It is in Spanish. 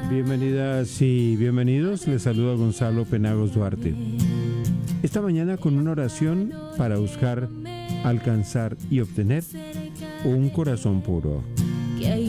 Bienvenidas y bienvenidos. Les saluda Gonzalo Penagos Duarte. Esta mañana con una oración para buscar, alcanzar y obtener un corazón puro.